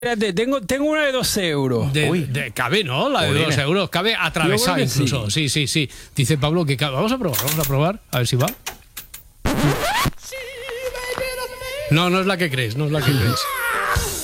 Espérate, tengo una de 12 euros. Cabe, ¿no? La de 2 euros. Cabe atravesada incluso. Sí. Dice Pablo que cabe. Vamos a probar. A ver si va. No es la que crees.